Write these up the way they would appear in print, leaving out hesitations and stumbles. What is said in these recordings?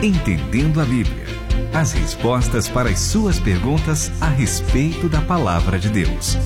Entendendo a Bíblia. As respostas para as suas perguntas a respeito da Palavra de Deus.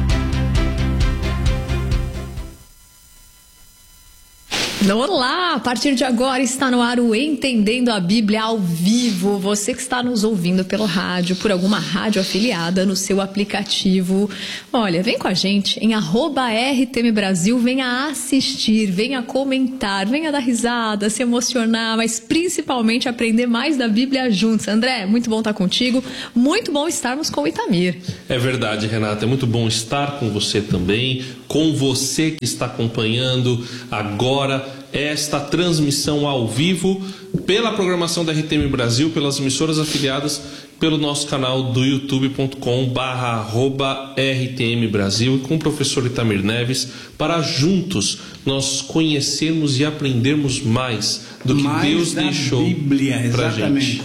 Olá! A partir de agora está no ar o Entendendo a Bíblia ao vivo. Você que está nos ouvindo pelo rádio, por alguma rádio afiliada no seu aplicativo. Olha, vem com a gente em @RTM Brasil, venha assistir, venha comentar, venha dar risada, se emocionar, mas principalmente aprender mais da Bíblia juntos. André, muito bom estar contigo, muito bom estarmos com o Itamir. É verdade, Renata, é muito bom estar com você também, com você que está acompanhando agora esta transmissão ao vivo pela programação da RTM Brasil, pelas emissoras afiliadas, pelo nosso canal do youtube.com/RTM Brasil e com o professor Itamir Neves, para juntos nós conhecermos e aprendermos mais do que Deus deixou para a gente.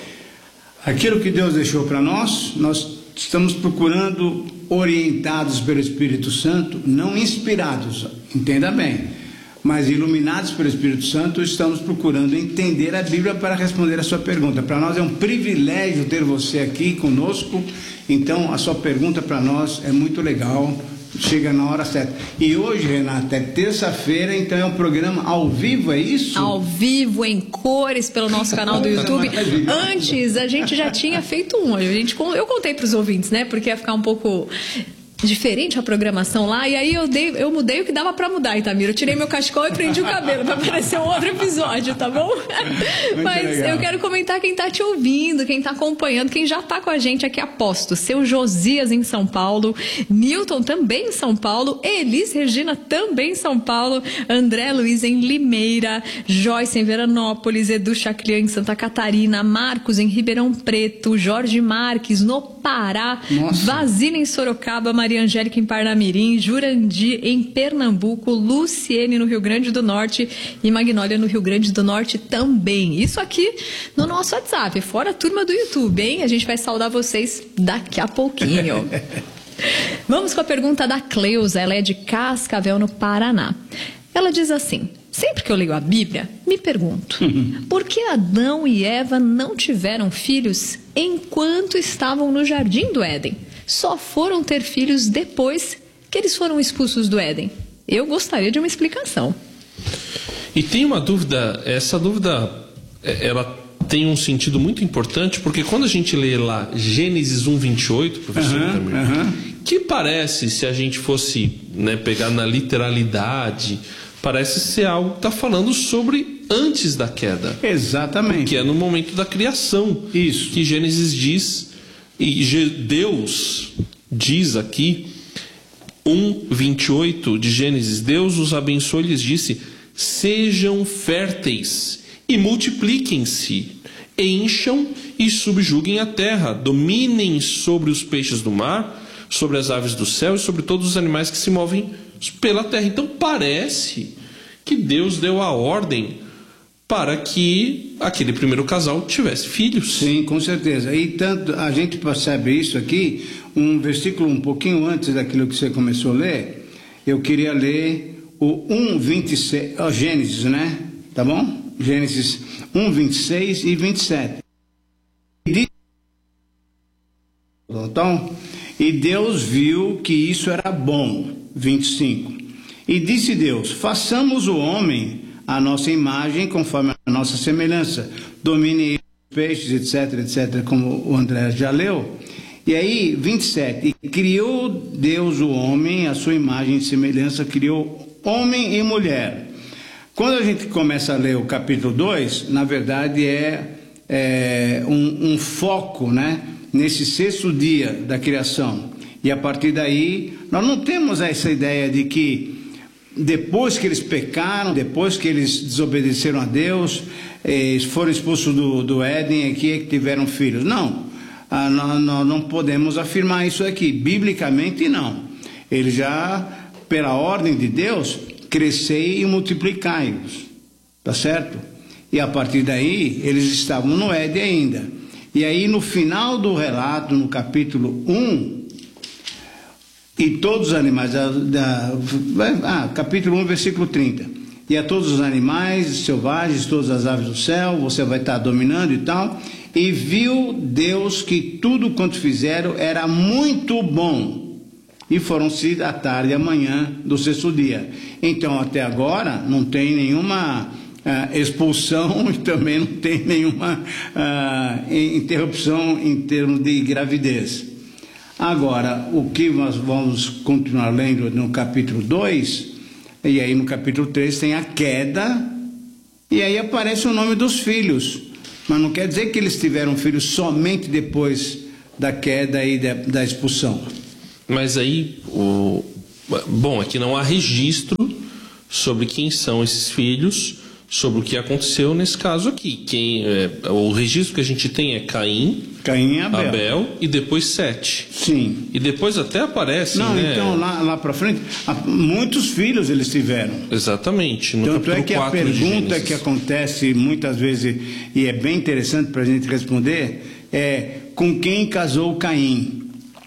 Aquilo que Deus deixou para nós estamos procurando, orientados pelo Espírito Santo, não inspirados, entenda bem, mas iluminados pelo Espírito Santo, estamos procurando entender a Bíblia para responder a sua pergunta. Para nós é um privilégio ter você aqui conosco, então a sua pergunta para nós é muito legal, chega na hora certa. E hoje, Renata, é terça-feira, então é um programa ao vivo, é isso? Ao vivo, em cores, pelo nosso canal do YouTube. Antes, a gente já tinha feito um, eu contei para os ouvintes, né, porque ia ficar um pouco diferente a programação lá, e aí eu mudei o que dava pra mudar, Itamir. Eu tirei meu cachecol e prendi o cabelo pra aparecer um outro episódio, tá bom? Mas legal. Eu quero comentar quem tá te ouvindo, quem tá acompanhando, quem já tá com a gente aqui, aposto. Seu Josias em São Paulo, Newton também em São Paulo, Elis Regina também em São Paulo, André Luiz em Limeira, Joyce em Veranópolis, Edu Chaclian em Santa Catarina, Marcos em Ribeirão Preto, Jorge Marques no Pará, Vasília em Sorocaba, Maria Angélica em Parnamirim, Jurandir em Pernambuco, Luciene no Rio Grande do Norte e Magnólia no Rio Grande do Norte também. Isso aqui no nosso WhatsApp, fora a turma do YouTube, hein? A gente vai saudar vocês daqui a pouquinho. Vamos com a pergunta da Cleusa, ela é de Cascavel, no Paraná. Ela diz assim: sempre que eu leio a Bíblia, me pergunto, por que Adão e Eva não tiveram filhos enquanto estavam no Jardim do Éden? Só foram ter filhos depois que eles foram expulsos do Éden. Eu gostaria de uma explicação. E tem uma dúvida, essa dúvida, ela tem um sentido muito importante, porque quando a gente lê lá Gênesis 1:28, professor Itamir, que parece, se a gente fosse, né, pegar na literalidade, parece ser algo que está falando sobre antes da queda. Exatamente. Que é no momento da criação. Isso. Que Gênesis diz, e Deus diz aqui, 1:28 de Gênesis, Deus os abençoou e lhes disse: sejam férteis e multipliquem-se, encham e subjuguem a terra, dominem sobre os peixes do mar, sobre as aves do céu e sobre todos os animais que se movem pela terra. Então parece que Deus deu a ordem para que aquele primeiro casal tivesse filhos. Sim, com certeza. E tanto a gente percebe isso aqui, um versículo um pouquinho antes daquilo que você começou a ler. Eu queria ler o 1:26, Gênesis, né? Tá bom? Gênesis 1:26 e 27. Então, e Deus viu que isso era bom. 25. E disse Deus: façamos o homem à nossa imagem, conforme a nossa semelhança, domine os peixes, etc, etc, como o André já leu. E aí, 27, e criou Deus o homem, à sua imagem e semelhança, criou homem e mulher. Quando a gente começa a ler o capítulo 2, na verdade é um foco, né, nesse sexto dia da criação. E a partir daí, nós não temos essa ideia de que depois que eles pecaram, depois que eles desobedeceram a Deus, foram expulsos do Éden, aqui é que tiveram filhos. Não, nós não podemos afirmar isso aqui, biblicamente não. Ele já, pela ordem de Deus, crescei e multiplicai-vos, tá certo? E a partir daí, eles estavam no Éden ainda. E aí no final do relato, no capítulo 1, e todos os animais, capítulo 1, versículo 30. e a todos os animais selvagens, todas as aves do céu, você vai estar dominando e tal. E viu Deus que tudo quanto fizeram era muito bom. E foram-se à tarde e à manhã do sexto dia. Então, até agora, não tem nenhuma expulsão e também não tem nenhuma interrupção em termos de gravidez. Agora, o que nós vamos continuar lendo no capítulo 2, e aí no capítulo 3 tem a queda, e aí aparece o nome dos filhos. Mas não quer dizer que eles tiveram filhos somente depois da queda e da expulsão. Mas aí, bom, aqui não há registro sobre quem são esses filhos, sobre o que aconteceu nesse caso aqui. O registro que a gente tem é Caim e Abel e depois Sete. Sim. E depois até aparece, não, né? Então lá para frente, muitos filhos eles tiveram. Exatamente. No Tanto é que a pergunta que acontece muitas vezes, e é bem interessante para a gente responder, é: com quem casou Caim?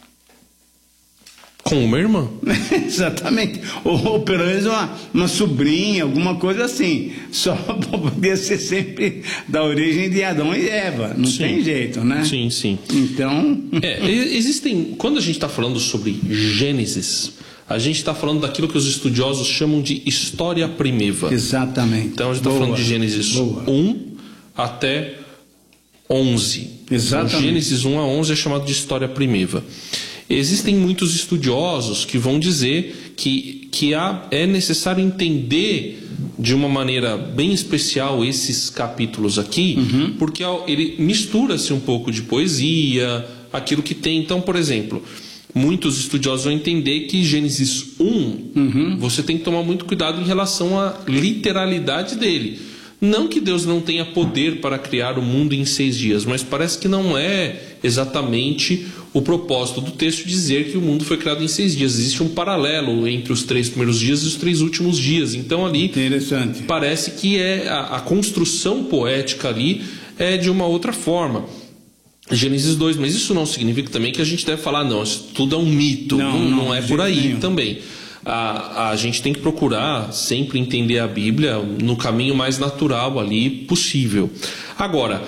Com uma irmã. Exatamente. Ou pelo menos uma sobrinha, alguma coisa assim. Só podia ser sempre da origem de Adão e Eva. Não tem jeito, né? Sim, sim. Então... existem... Quando a gente está falando sobre Gênesis, a gente está falando daquilo que os estudiosos chamam de história primitiva. Exatamente. Então a gente está falando de Gênesis 1 até 11. Exatamente. Então, Gênesis 1 a 11 é chamado de história primitiva. Existem muitos estudiosos que vão dizer que é necessário entender de uma maneira bem especial esses capítulos aqui, porque ele mistura-se um pouco de poesia, aquilo que tem. Então, por exemplo, muitos estudiosos vão entender que Gênesis 1, você tem que tomar muito cuidado em relação à literalidade dele. Não que Deus não tenha poder para criar o mundo em 6 dias, mas parece que não é exatamente o propósito do texto dizer que o mundo foi criado em 6 dias. Existe um paralelo entre os 3 primeiros dias e os 3 últimos dias. Então ali parece que a construção poética ali é de uma outra forma. Gênesis 2, mas isso não significa também que a gente deve falar, não, isso tudo é um mito. Não é por aí também. A gente tem que procurar sempre entender a Bíblia no caminho mais natural ali possível. Agora,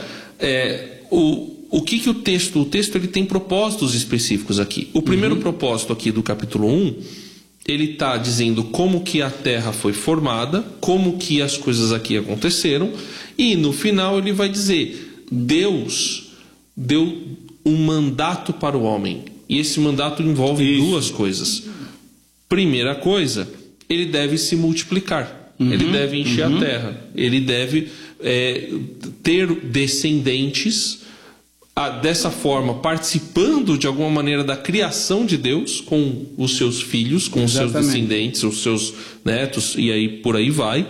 o que o texto ele tem propósitos específicos aqui. O primeiro propósito aqui do capítulo 1, ele está dizendo como que a terra foi formada, como que as coisas aqui aconteceram, e no final ele vai dizer: Deus deu um mandato para o homem, e esse mandato envolve duas coisas. Primeira coisa, ele deve se multiplicar, ele deve encher a terra, ele deve ter descendentes, dessa forma, participando de alguma maneira da criação de Deus com os seus filhos, com os seus descendentes, os seus netos, e aí por aí vai.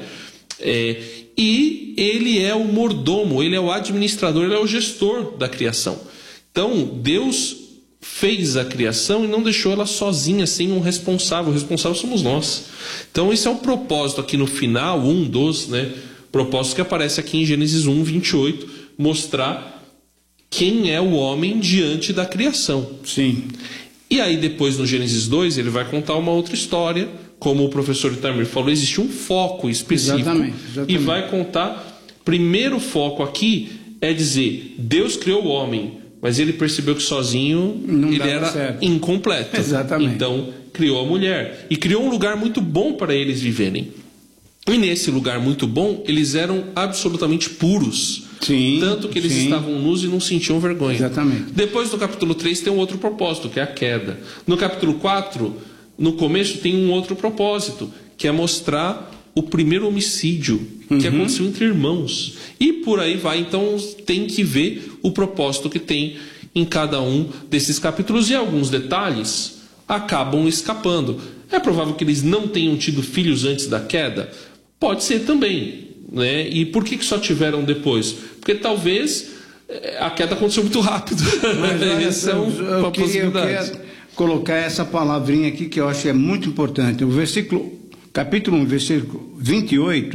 E ele é o mordomo, ele é o administrador, ele é o gestor da criação. Então, Deus fez a criação e não deixou ela sozinha, sem um responsável. O responsável somos nós. Então esse é o propósito aqui no final, um dos propósitos que aparece aqui em Gênesis 1, 28, mostrar quem é o homem diante da criação. Sim. E aí depois no Gênesis 2 ele vai contar uma outra história, como o professor Itamir falou, existe um foco específico. Exatamente. E vai contar, primeiro foco aqui é dizer, Deus criou o homem, mas ele percebeu que sozinho ele era incompleto. Exatamente. Então criou a mulher. E criou um lugar muito bom para eles viverem. E nesse lugar muito bom, eles eram absolutamente puros. Sim, tanto que eles estavam nus e não sentiam vergonha. Exatamente. Depois do capítulo 3 tem um outro propósito, que é a queda. No capítulo 4, no começo, tem um outro propósito, que é mostrar o primeiro homicídio que aconteceu entre irmãos. E por aí vai. Então tem que ver o propósito que tem em cada um desses capítulos. E alguns detalhes acabam escapando. É provável que eles não tenham tido filhos antes da queda? Pode ser também, né? E por que só tiveram depois? Porque talvez a queda aconteceu muito rápido. Mas eu queria colocar essa palavrinha aqui que eu acho que é muito importante. O capítulo 1, versículo 28,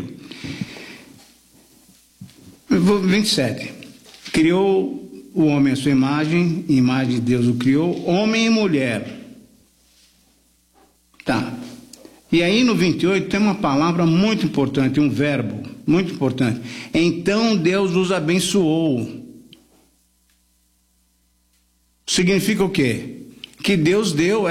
27. Criou o homem à sua imagem de Deus o criou, homem e mulher. Tá. E aí no 28 tem uma palavra muito importante, um verbo muito importante. Então Deus os abençoou. Significa o quê? Que Deus deu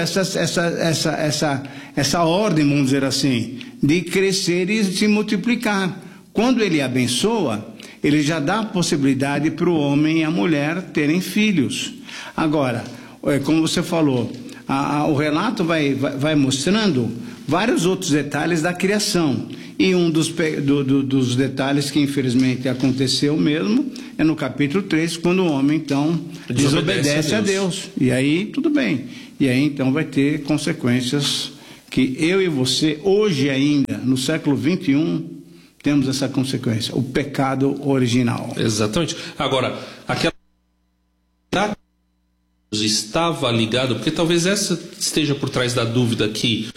essa ordem, vamos dizer assim, de crescer e se multiplicar. Quando Ele abençoa, Ele já dá a possibilidade para o homem e a mulher terem filhos. Agora, como você falou, o relato vai mostrando vários outros detalhes da criação. E um dos detalhes que infelizmente aconteceu mesmo é no capítulo 3, quando o homem então desobedece a Deus. E aí tudo bem. E aí então vai ter consequências que eu e você hoje ainda, no século 21, temos essa consequência, o pecado original. Exatamente. Agora, aquela estava ligado, porque talvez essa esteja por trás da dúvida aqui,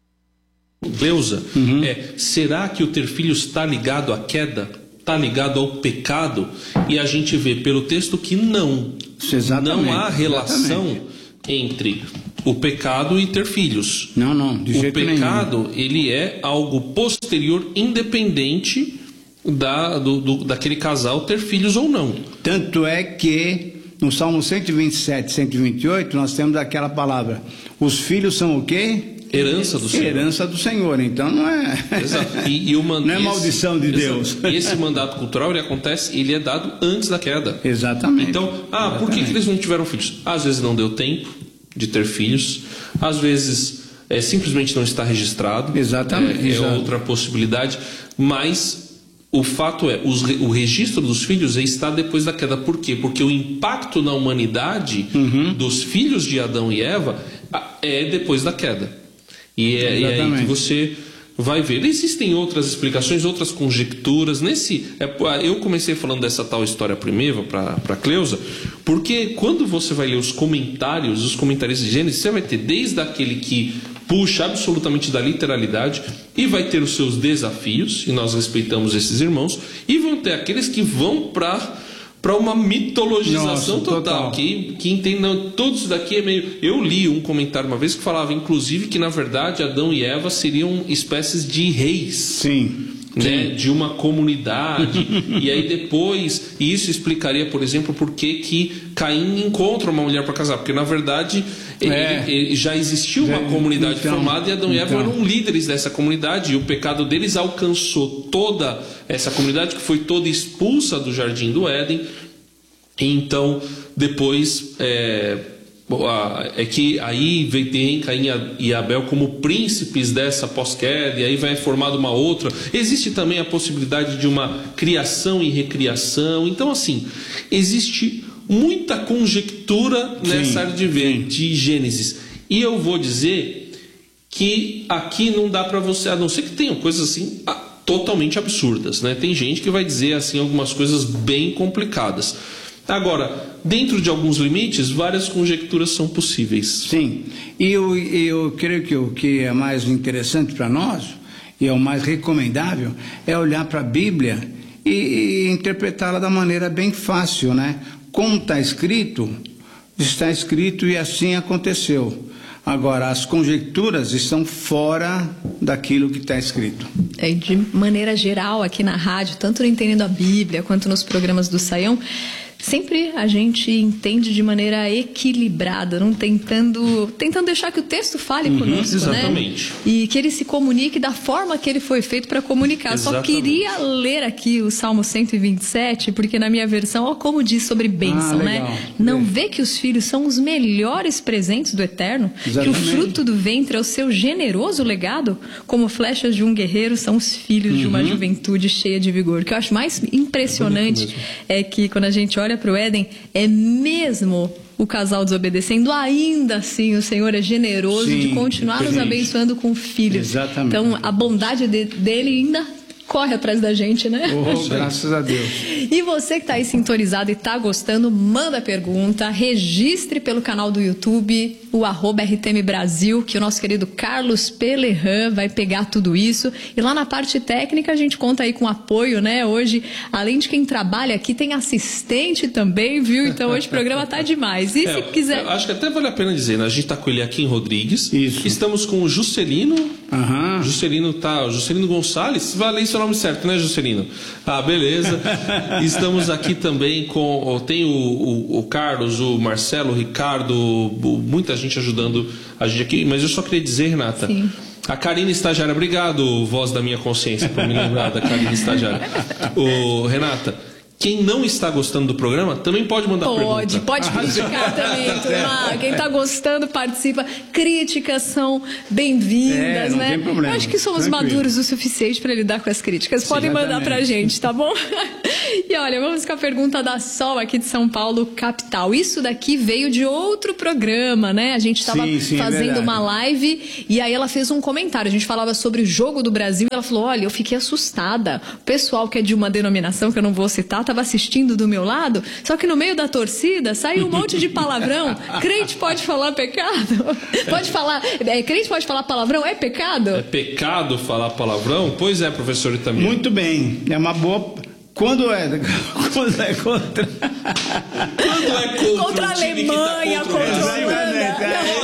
Cleusa, será que o ter filhos está ligado à queda? Está ligado ao pecado? E a gente vê pelo texto que não. Exatamente, não há relação entre o pecado e ter filhos. Não, de jeito nenhum. O pecado, ele é algo posterior, independente daquele casal ter filhos ou não. Tanto é que no Salmo 127, 128, nós temos aquela palavra: os filhos são o quê? Herança do Senhor. Herança do Senhor, então não é. Exato. Não é maldição de Deus. E esse mandato cultural, ele é dado antes da queda. Exatamente. Então, por que eles não tiveram filhos? Às vezes não deu tempo de ter filhos, às vezes simplesmente não está registrado. Exatamente. É outra possibilidade, mas o fato é, o registro dos filhos está depois da queda. Por quê? Porque o impacto na humanidade dos filhos de Adão e Eva é depois da queda. E é aí que você vai ver. Existem outras explicações, outras conjecturas. Eu comecei falando dessa tal história primeira para Cleusa, porque quando você vai ler os comentários de Gênesis, você vai ter desde aquele que puxa absolutamente da literalidade e vai ter os seus desafios, e nós respeitamos esses irmãos, e vão ter aqueles que vão para uma mitologização total. Que entendam, tudo isso daqui é meio... Eu li um comentário uma vez que falava, inclusive, que na verdade Adão e Eva seriam espécies de reis. Sim. Né, de uma comunidade. E aí depois, isso explicaria, por exemplo, por que Caim encontra uma mulher para casar, porque na verdade já existiu uma comunidade formada, e Adão e Eva eram líderes dessa comunidade, e o pecado deles alcançou toda essa comunidade, que foi toda expulsa do jardim do Éden. E então depois que aí tem Caim e Abel como príncipes dessa pós-queda, e aí vai formado uma outra. Existe também a possibilidade de uma criação e recriação. Então, assim, existe muita conjectura nessa área de Gênesis. E eu vou dizer que aqui não dá para você, a não ser que tenham coisas assim totalmente absurdas, né? Tem gente que vai dizer assim algumas coisas bem complicadas. Agora, dentro de alguns limites, várias conjecturas são possíveis. Sim, e eu creio que o que é mais interessante para nós, e é o mais recomendável, é olhar para a Bíblia e interpretá-la da maneira bem fácil, né? Como está escrito e assim aconteceu. Agora, as conjecturas estão fora daquilo que está escrito. De maneira geral, aqui na rádio, tanto no Entendendo a Bíblia, quanto nos programas do Saião, sempre a gente entende de maneira equilibrada, não tentando deixar que o texto fale conosco, exatamente, né? E que ele se comunique da forma que ele foi feito para comunicar. Exatamente. Só queria ler aqui o Salmo 127, porque na minha versão, como diz sobre bênção, né? Não vê que os filhos são os melhores presentes do Eterno? Exatamente. Que o fruto do ventre é o seu generoso legado? Como flechas de um guerreiro são os filhos de uma juventude cheia de vigor. O que eu acho mais impressionante é que quando a gente olha para o Éden, é mesmo o casal desobedecendo, ainda assim o Senhor é generoso de continuar nos abençoando com filhos. Exatamente. Então a bondade dele ainda corre atrás da gente, né? Graças a Deus. E você que está aí sintonizado e está gostando, manda pergunta, registre pelo canal do YouTube, o @RTM Brasil, que o nosso querido Carlos Pelerran vai pegar tudo isso. E lá na parte técnica a gente conta aí com apoio, né? Hoje, além de quem trabalha aqui, tem assistente também, viu? Então hoje o programa tá demais. E se quiser... Acho que até vale a pena dizer, né? A gente está com ele aqui em Rodrigues. Isso. Estamos com o Juscelino Juscelino Gonçalves, vai ler seu nome certo, né, Juscelino? Ah, beleza. Estamos aqui também tem o Carlos, o Marcelo, o Ricardo, muita gente ajudando a gente aqui, mas eu só queria dizer, Renata, sim. A Karine Estagiária, obrigado, voz da minha consciência, por me lembrar da Karine Estagiária. Renata, quem não está gostando do programa também pode mandar pergunta. Pode criticar também, turma. Quem está gostando, participa. Críticas são bem-vindas, não né? tem problema. Eu acho que somos maduros o suficiente para lidar com as críticas. Podem mandar pra gente, tá bom? E olha, vamos com a pergunta da Sol aqui de São Paulo, capital. Isso daqui veio de outro programa, né? A gente estava fazendo uma live e aí ela fez um comentário. A gente falava sobre o jogo do Brasil e ela falou, olha, eu fiquei assustada. O pessoal que é de uma denominação que eu não vou citar, estava assistindo do meu lado, só que no meio da torcida saiu um monte de palavrão. Crente pode falar pecado? Pode falar, crente pode falar palavrão? É pecado? É pecado falar palavrão? Pois é, professor Itamir. Muito bem, é uma boa... Quando é contra... Contra a Alemanha, contra a Holanda.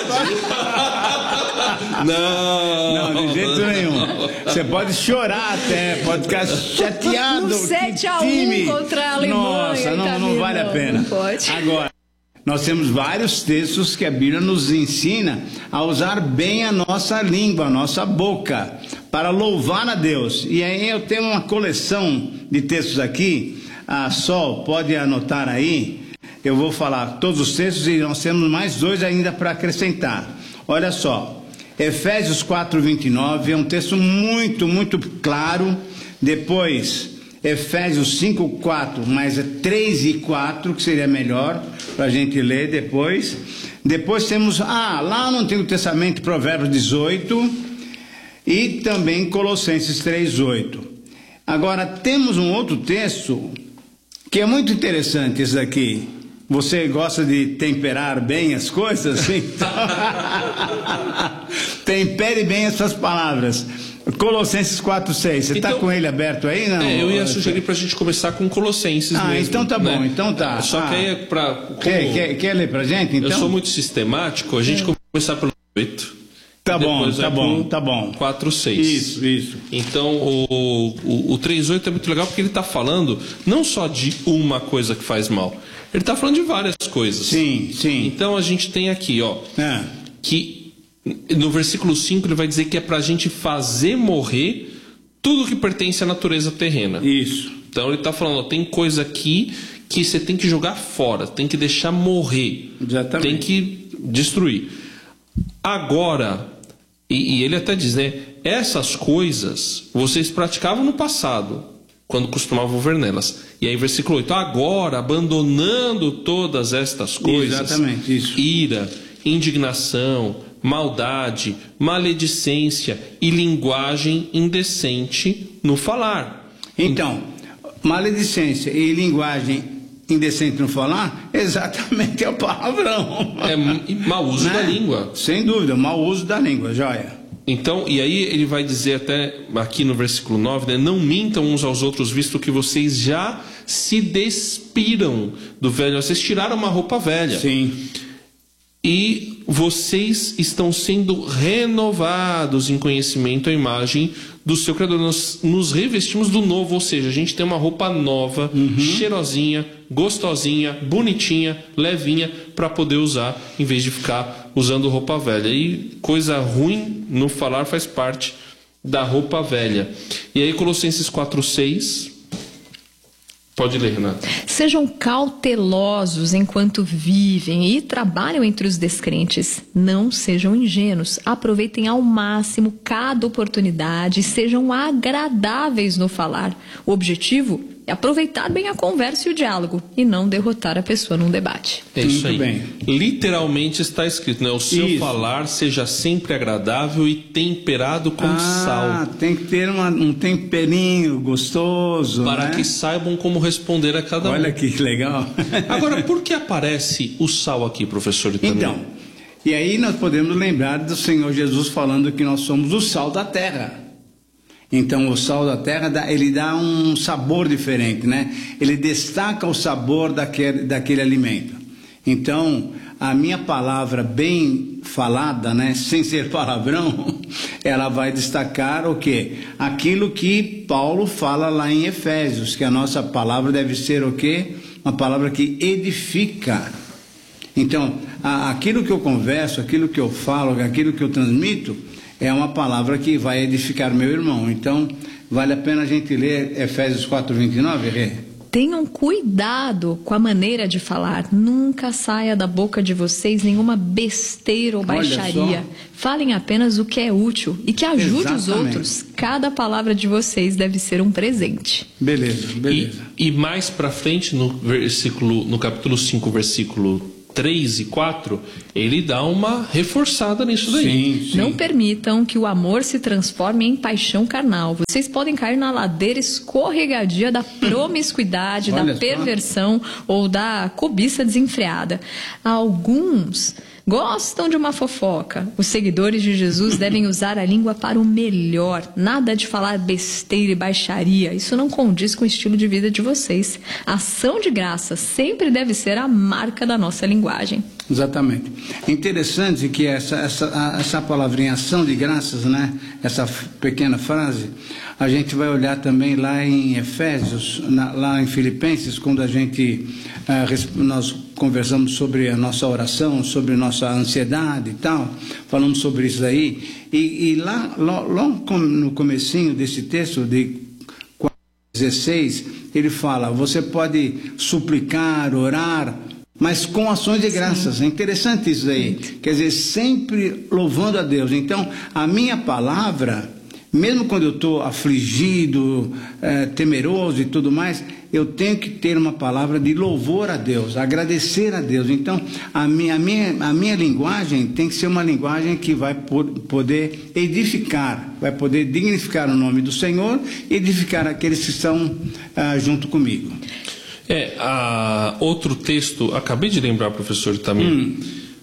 Não, de jeito nenhum. Você pode chorar até, pode ficar chateado. No 7-1 contra a Alemanha. Nossa, não vale a pena. Não pode. Agora, nós temos vários textos que a Bíblia nos ensina a usar bem a nossa língua, a nossa boca, para louvar a Deus. E aí eu tenho uma coleção de textos aqui. A Sol, pode anotar aí. Eu vou falar todos os textos e nós temos mais 2 ainda para acrescentar. Olha só, Efésios 4:29 é um texto muito, muito claro. Depois, Efésios 5:4, mais 3:4, que seria melhor para a gente ler depois. Depois temos, lá no Antigo Testamento, Provérbios 18 e também Colossenses 3:8. Agora, temos um outro texto que é muito interessante, esse daqui. Você gosta de temperar bem as coisas? Então... Tempere bem essas palavras. Colossenses 4:6. Você está com ele aberto aí? Não? Eu ia sugerir para a gente começar com Colossenses mesmo. Então tá bom, né? Então tá. Só que aí é para... Quer ler para a gente? Então? Eu sou muito sistemático, a gente começar pelo 8. Tá bom. 4:6. Isso. Então, o 3:8 é muito legal porque ele está falando não só de uma coisa que faz mal, ele está falando de várias coisas. Sim. Então, a gente tem aqui, que no versículo 5 ele vai dizer que é para a gente fazer morrer tudo que pertence à natureza terrena. Isso. Então, ele está falando, tem coisa aqui que você tem que jogar fora, tem que deixar morrer. Exatamente. Tem que destruir. Agora, e ele até diz, né? Essas coisas vocês praticavam no passado, quando costumavam ver nelas. E aí, versículo 8: agora, abandonando todas estas coisas, exatamente, isso. Ira, indignação, maldade, maledicência e linguagem indecente no falar. Então, maledicência e linguagem indecente no falar, exatamente é o palavrão. É mau uso da língua. Sem dúvida, mau uso da língua, joia. Então, e aí ele vai dizer até aqui no versículo 9, né? Não mintam uns aos outros, visto que vocês já se despiram do velho. Vocês tiraram uma roupa velha. Sim. E vocês estão sendo renovados em conhecimento à imagem do seu Criador. Nós nos revestimos do novo, ou seja, a gente tem uma roupa nova, cheirosinha, gostosinha, bonitinha, levinha, para poder usar, em vez de ficar usando roupa velha. E coisa ruim no falar faz parte da roupa velha. E aí Colossenses 4:6... Pode ler, Renata. Sejam cautelosos enquanto vivem e trabalham entre os descrentes. Não sejam ingênuos. Aproveitem ao máximo cada oportunidade e sejam agradáveis no falar. O objetivo é aproveitar bem a conversa e o diálogo e não derrotar a pessoa num debate. É isso aí. Muito bem. Literalmente está escrito, né? O seu falar seja sempre agradável e temperado com sal. Tem que ter um temperinho gostoso, para né? que saibam como responder a cada um. Olha que legal. Agora, por que aparece o sal aqui, professor Itamir? Então, e aí nós podemos lembrar do Senhor Jesus falando que nós somos o sal da terra. Então, o sal da terra, ele dá um sabor diferente, né? Ele destaca o sabor daquele alimento. Então, a minha palavra bem falada, né, sem ser palavrão, ela vai destacar o quê? Aquilo que Paulo fala lá em Efésios, que a nossa palavra deve ser o quê? Uma palavra que edifica. Então, aquilo que eu converso, aquilo que eu falo, aquilo que eu transmito, é uma palavra que vai edificar meu irmão. Então, vale a pena a gente ler Efésios 4:29, Rê? Tenham cuidado com a maneira de falar. Nunca saia da boca de vocês nenhuma besteira ou baixaria. Falem apenas o que é útil e que ajude os outros. Cada palavra de vocês deve ser um presente. Beleza. E mais para frente, no capítulo 5, versículo 3 e 4, ele dá uma reforçada nisso daí. Sim. Não permitam que o amor se transforme em paixão carnal. Vocês podem cair na ladeira escorregadia da promiscuidade, da perversão ou da cobiça desenfreada. Alguns gostam de uma fofoca. Os seguidores de Jesus devem usar a língua para o melhor. Nada de falar besteira e baixaria. Isso não condiz com o estilo de vida de vocês. Ação de graça sempre deve ser a marca da nossa linguagem. Exatamente. Interessante que essa palavrinha ação de graças, né? Essa pequena frase, a gente vai olhar também lá em Efésios, lá em Filipenses, quando nós conversamos sobre a nossa oração, sobre nossa ansiedade e tal, falamos sobre isso aí, e lá no comecinho desse texto de 16, ele fala, você pode suplicar, orar, mas com ações de graças. É interessante isso aí. Quer dizer, sempre louvando a Deus. Então, a minha palavra, mesmo quando eu estou afligido, temeroso e tudo mais, eu tenho que ter uma palavra de louvor a Deus, agradecer a Deus. Então, a minha linguagem tem que ser uma linguagem que vai poder edificar, vai poder dignificar o nome do Senhor e edificar aqueles que estão junto comigo. Outro texto, acabei de lembrar, professor Itamir,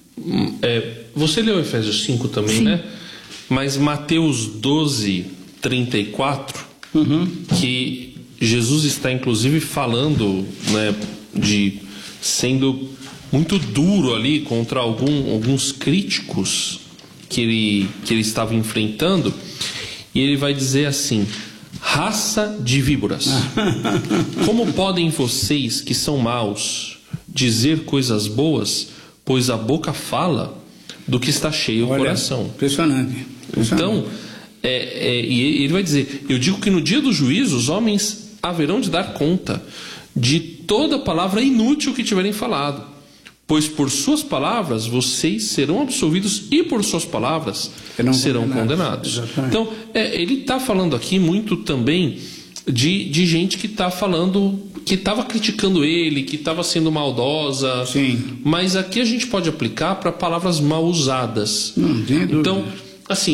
você leu Efésios 5 também, sim, né? Mas Mateus 12, 34, que Jesus está inclusive falando, né, de sendo muito duro ali contra alguns críticos que ele estava enfrentando, e ele vai dizer assim: raça de víboras, como podem vocês que são maus dizer coisas boas, pois a boca fala do que está cheio o coração. Impressionante. Então, e ele vai dizer, eu digo que no dia do juízo os homens haverão de dar conta de toda palavra inútil que tiverem falado, pois por suas palavras vocês serão absolvidos e por suas palavras serão condenados. Exatamente. Então, ele está falando aqui muito também de gente que está falando, que estava criticando ele, que estava sendo maldosa. Sim. Mas aqui a gente pode aplicar para palavras mal usadas. Então, assim,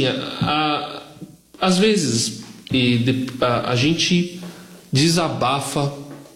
às vezes a gente desabafa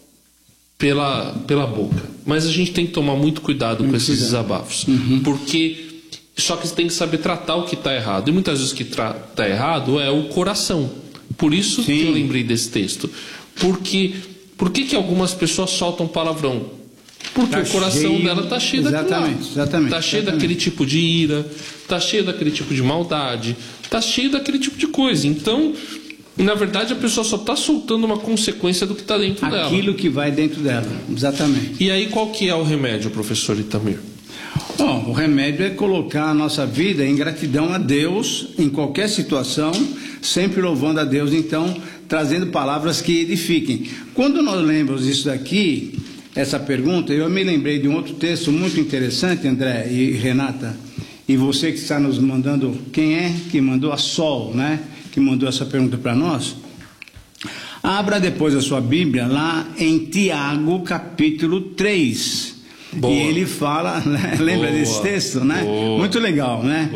pela boca, mas a gente tem que tomar muito cuidado com esses desabafos, porque só que você tem que saber tratar o que está errado, e muitas vezes o que está errado é o coração. Por isso que eu lembrei desse texto. Por que algumas pessoas soltam palavrão? Porque o coração dela está cheio daquilo lá. Está cheio daquele tipo de ira, está cheio daquele tipo de maldade, está cheio daquele tipo de coisa. Então, na verdade, a pessoa só está soltando uma consequência do que está dentro dela. Aquilo que vai dentro dela, exatamente. E aí, qual que é o remédio, professor Itamir? Bom, o remédio é colocar a nossa vida em gratidão a Deus, em qualquer situação, sempre louvando a Deus, então, trazendo palavras que edifiquem. Quando nós lembramos isso daqui, essa pergunta, eu me lembrei de um outro texto muito interessante, André e Renata, e você que está nos mandando, quem é que mandou? A Sol, né? Que mandou essa pergunta para nós. Abra depois a sua Bíblia lá em Tiago, capítulo 3. Boa. E ele fala, né? Lembra desse texto, né? Boa. Muito legal, né?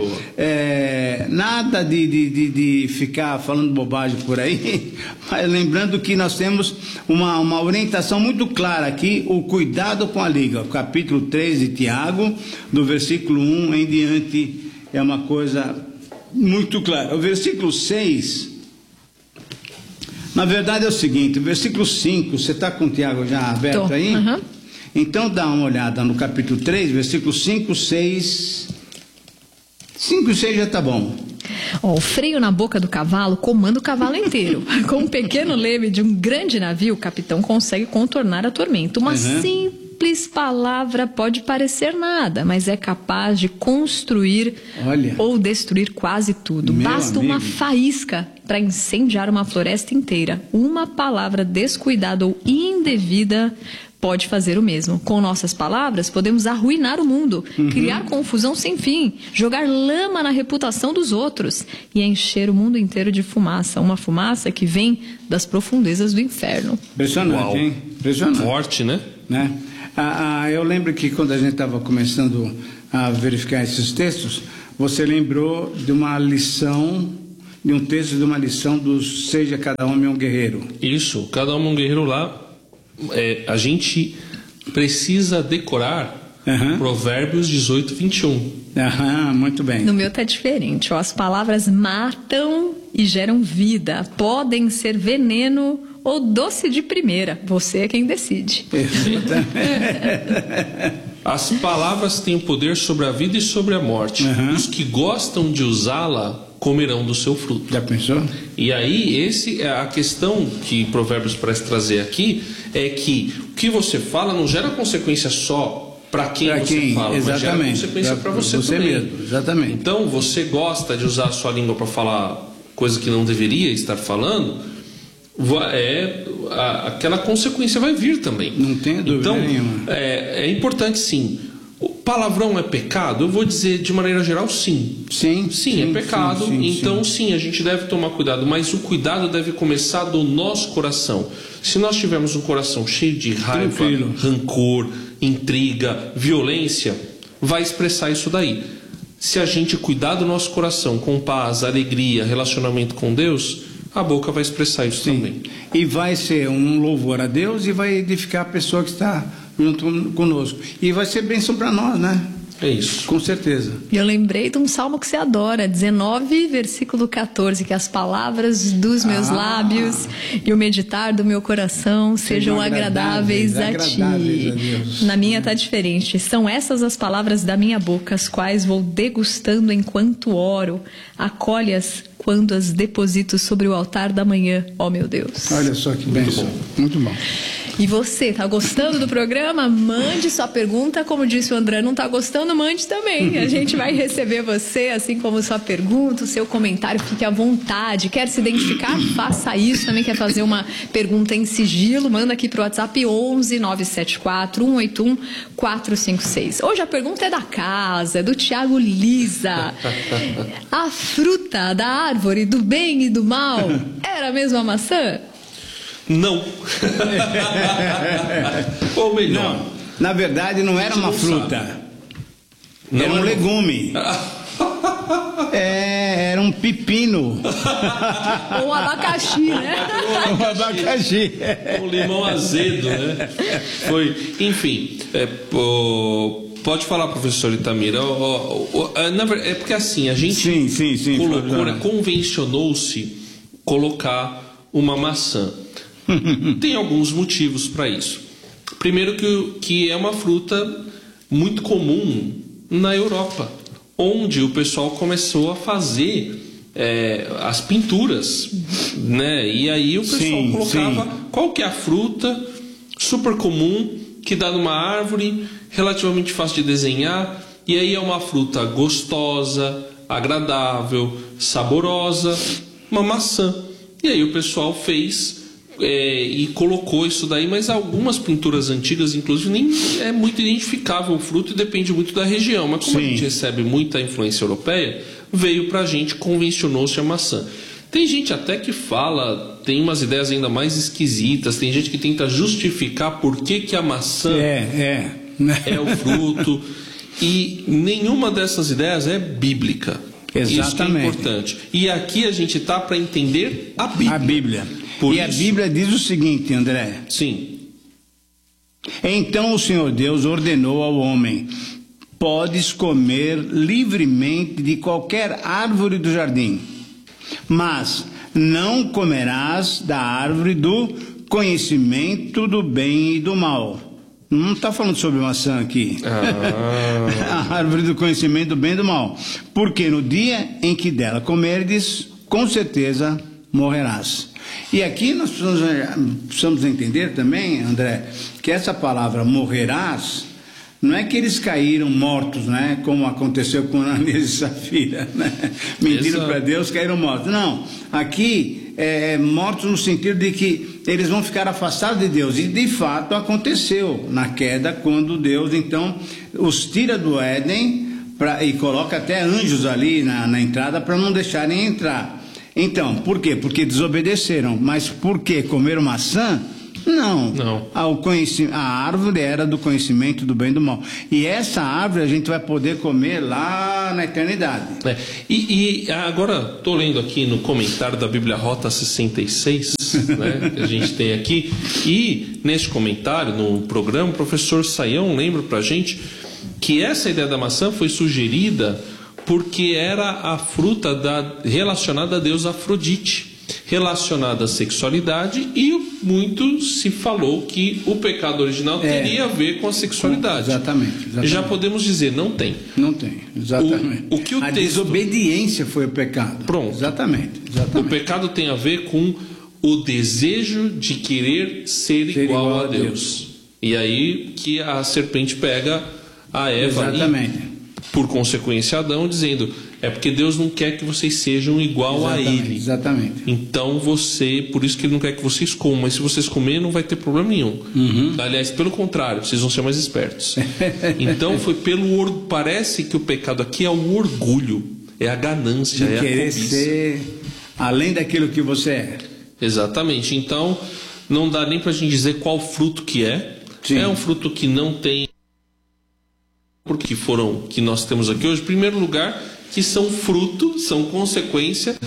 Nada de ficar falando bobagem por aí, mas lembrando que nós temos uma orientação muito clara aqui, o cuidado com a língua. Capítulo 3 de Tiago, do versículo 1 em diante, é uma coisa muito clara. O versículo 6, na verdade é o seguinte, o versículo 5, você está com o Tiago já aberto aí? Então dá uma olhada no capítulo 3, versículos 5, 6. 5 e 6 já tá bom. O freio na boca do cavalo comanda o cavalo inteiro. Com um pequeno leme de um grande navio, o capitão consegue contornar a tormenta. Uma simples palavra pode parecer nada, mas é capaz de construir ou destruir quase tudo. Basta uma faísca para incendiar uma floresta inteira. Uma palavra descuidada ou indevida pode fazer o mesmo. Com nossas palavras, podemos arruinar o mundo, criar confusão sem fim, jogar lama na reputação dos outros e encher o mundo inteiro de fumaça. Uma fumaça que vem das profundezas do inferno. Impressionante, hein? Impressionante. Forte, né? Eu lembro que quando a gente estava começando a verificar esses textos, você lembrou de uma lição, de um texto de uma lição do Seja Cada Homem um Guerreiro. Isso, Cada Homem um Guerreiro lá. A gente precisa decorar Provérbios 18, 21. Muito bem. No meu tá diferente. As palavras matam e geram vida. Podem ser veneno ou doce de primeira. Você é quem decide. As palavras têm o poder sobre a vida e sobre a morte. Os que gostam de usá-la comerão do seu fruto. Já pensou? E aí, a questão que Provérbios parece trazer aqui é que o que você fala não gera consequência só para quem você fala, mas gera consequência para você também. Mesmo, exatamente. Então, você gosta de usar a sua língua para falar coisa que não deveria estar falando, aquela consequência vai vir também. Não tem dúvida nenhuma. É importante, sim. O palavrão é pecado? Eu vou dizer de maneira geral, sim. Sim, é pecado. Então, sim, a gente deve tomar cuidado, mas o cuidado deve começar do nosso coração. Se nós tivermos um coração cheio de raiva, rancor, intriga, violência, vai expressar isso daí. Se a gente cuidar do nosso coração com paz, alegria, relacionamento com Deus, a boca vai expressar isso também. E vai ser um louvor a Deus e vai edificar a pessoa que está junto conosco. E vai ser bênção para nós, né? É isso. Com certeza. E eu lembrei de um salmo que você adora, 19, versículo 14, que as palavras dos meus lábios e o meditar do meu coração sejam agradáveis a ti. Na minha tá diferente. São essas as palavras da minha boca, as quais vou degustando enquanto oro. Acolhe-as quando as deposito sobre o altar da manhã, ó meu Deus. Olha só que bênção. Muito bom. E você, tá gostando do programa? Mande sua pergunta. Como disse o André, não tá gostando? Mande também. A gente vai receber você, assim como sua pergunta, o seu comentário. Fique à vontade. Quer se identificar? Faça isso. Também quer fazer uma pergunta em sigilo? Manda aqui pro WhatsApp 11 974 181 456. Hoje a pergunta é da casa, é do Tiago Lisa. A fruta da árvore do bem e do mal era mesmo a maçã? Não. Ou melhor, não, na verdade não era uma fruta, era um legume. Era um pepino. Ou um abacaxi, né? Um abacaxi. Um limão azedo, né? Enfim, pode falar, professor Itamira. É porque assim, a gente convencionou-se colocar uma maçã. Tem alguns motivos para isso. Primeiro que é uma fruta muito comum na Europa, onde o pessoal começou a fazer as pinturas, né? E aí o pessoal colocava qual que é a fruta super comum que dá numa árvore, relativamente fácil de desenhar, e aí é uma fruta gostosa, agradável, saborosa, uma maçã. E aí o pessoal fez e colocou isso daí, mas algumas pinturas antigas, inclusive, nem é muito identificável o fruto e depende muito da região. Mas como a gente recebe muita influência europeia, veio pra gente, convencionou-se a maçã. Tem gente até que fala, tem umas ideias ainda mais esquisitas, tem gente que tenta justificar por que a maçã é o fruto, e nenhuma dessas ideias é bíblica. Exatamente. Isso que é importante. E aqui a gente está para entender a Bíblia. A Bíblia. A Bíblia diz o seguinte, André. Sim. Então o Senhor Deus ordenou ao homem: podes comer livremente de qualquer árvore do jardim, mas não comerás da árvore do conhecimento do bem e do mal, Não está falando sobre maçã aqui. A árvore do conhecimento do bem e do mal. Porque no dia em que dela comerdes, com certeza morrerás. E aqui nós precisamos entender também, André, que essa palavra morrerás, não é que eles caíram mortos, né? Como aconteceu com Ananias e Safira, né? Mentiram para Deus, caíram mortos. Não, aqui mortos no sentido de que eles vão ficar afastados de Deus. E de fato aconteceu na queda, quando Deus então os tira do Éden e coloca até anjos ali na entrada para não deixarem entrar. Então, por quê? Porque desobedeceram. Mas por que comeram maçã? Não. A árvore era do conhecimento do bem e do mal. E essa árvore a gente vai poder comer lá na eternidade. E agora, estou lendo aqui no comentário da Bíblia Rota 66, né, que a gente tem aqui. E nesse comentário, no programa, o professor Saião lembra para a gente que essa ideia da maçã foi sugerida porque era a fruta relacionada a Deus Afrodite, relacionada à sexualidade, e muito se falou que o pecado original teria a ver com a sexualidade. Exatamente. Já podemos dizer, não tem. Não tem, exatamente. A desobediência foi o pecado. Pronto. Exatamente. O pecado tem a ver com o desejo de querer ser igual a Deus. E aí que a serpente pega a Eva. Exatamente. Por consequência, Adão, dizendo: é porque Deus não quer que vocês sejam igual a Ele. Exatamente. Então por isso que Ele não quer que vocês comam, mas se vocês comerem não vai ter problema nenhum. Aliás, pelo contrário, vocês vão ser mais espertos. Então parece que o pecado aqui é o orgulho, é a ganância, é a querer cobiça. ser além daquilo que você é. Exatamente. Então não dá nem pra gente dizer qual fruto que é. Sim. É um fruto que não tem, porque que nós temos aqui hoje. Em primeiro lugar, que são fruto, são consequência.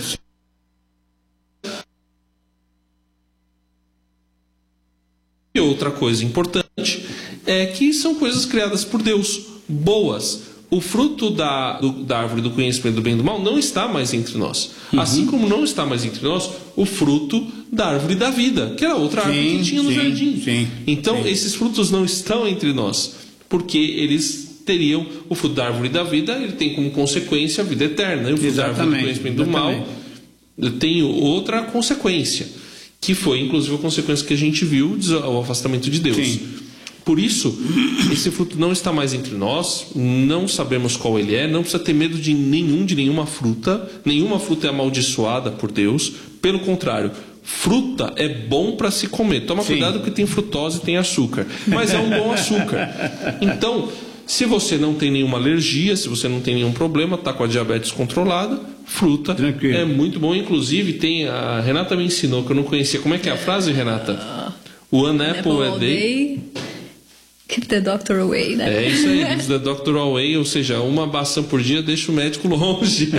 E outra coisa importante é que são coisas criadas por Deus, boas. O fruto da árvore do conhecimento do bem e do mal não está mais entre nós. Assim como não está mais entre nós o fruto da árvore da vida, que era outra árvore que tinha no jardim. Então, esses frutos não estão entre nós, porque eles teriam o fruto da árvore da vida, ele tem como consequência a vida eterna. E o fruto da árvore do conhecimento do mal tem outra consequência, que foi inclusive a consequência que a gente viu, o afastamento de Deus. Sim. Por isso, esse fruto não está mais entre nós, não sabemos qual ele é, não precisa ter medo de nenhuma fruta. Nenhuma fruta é amaldiçoada por Deus, pelo contrário, fruta é bom para se comer. Toma cuidado porque tem frutose e tem açúcar, mas é um bom açúcar. Então, se você não tem nenhuma alergia, se você não tem nenhum problema, está com a diabetes controlada, fruta é muito bom. Inclusive, a Renata me ensinou, que eu não conhecia. Como é que é a frase, Renata? One apple a day. Keep the doctor away, né? É isso aí, keep the doctor away, ou seja, uma maçã por dia deixa o médico longe.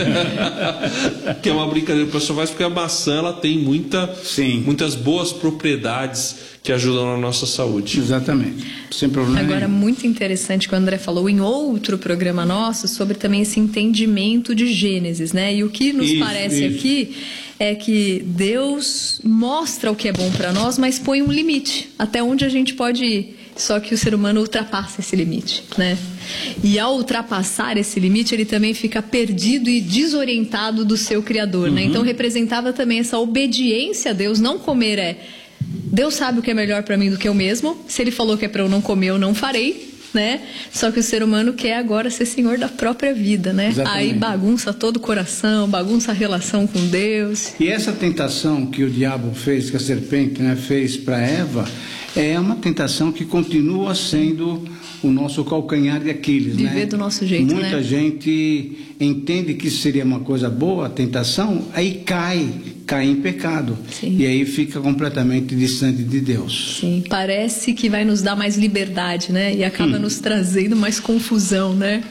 Que é uma brincadeira que o pessoal faz, porque a maçã ela tem muitas boas propriedades que ajudam na nossa saúde. Exatamente, sem problema. Agora, muito interessante que o André falou em outro programa nosso sobre também esse entendimento de Gênesis, né? E o que nos parece aqui é que Deus mostra o que é bom para nós, mas põe um limite, até onde a gente pode ir. Só que o ser humano ultrapassa esse limite, né? E ao ultrapassar esse limite, ele também fica perdido e desorientado do seu Criador, né? Então representava também essa obediência a Deus. Não comer Deus sabe o que é melhor para mim do que eu mesmo. Se Ele falou que é para eu não comer, eu não farei, né? Só que o ser humano quer agora ser senhor da própria vida, né? Exatamente. Aí bagunça todo o coração, bagunça a relação com Deus. E essa tentação que o diabo fez, que a serpente, né, fez para Eva, é uma tentação que continua sendo o nosso calcanhar de Aquiles. Viver do nosso jeito, né? Muita gente entende que isso seria uma coisa boa, a tentação, aí cai em pecado. Sim. E aí fica completamente distante de Deus. Sim, parece que vai nos dar mais liberdade, né? E acaba nos trazendo mais confusão, né?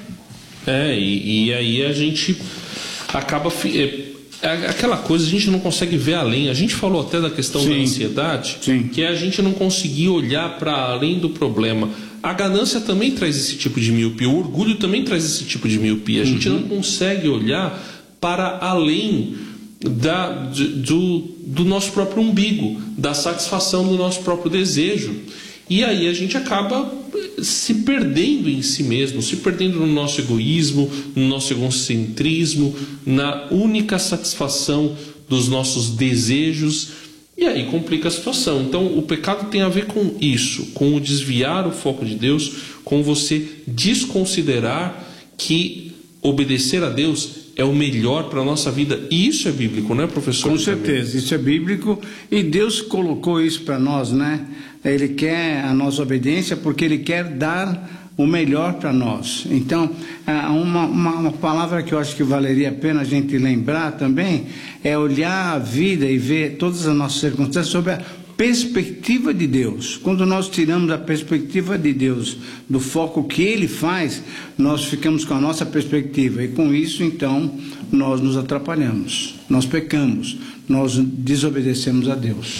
E aí a gente acaba... aquela coisa, a gente não consegue ver além. A gente falou até da questão da ansiedade, que é a gente não conseguir olhar para além do problema. A ganância também traz esse tipo de miopia, o orgulho também traz esse tipo de miopia. A gente não consegue olhar para além do nosso próprio umbigo, da satisfação do nosso próprio desejo. E aí a gente acaba se perdendo em si mesmo, se perdendo no nosso egoísmo, no nosso egocentrismo, na única satisfação dos nossos desejos, e aí complica a situação. Então o pecado tem a ver com isso, com o desviar o foco de Deus, com você desconsiderar que obedecer a Deus é o melhor para a nossa vida. E isso é bíblico, não é, professor? Com certeza, isso é bíblico, e Deus colocou isso para nós, né? Ele quer a nossa obediência porque Ele quer dar o melhor para nós. Então, uma palavra que eu acho que valeria a pena a gente lembrar também é olhar a vida e ver todas as nossas circunstâncias sob a perspectiva de Deus. Quando nós tiramos a perspectiva de Deus do foco que Ele faz, nós ficamos com a nossa perspectiva, e com isso então nós nos atrapalhamos, nós pecamos, nós desobedecemos a Deus.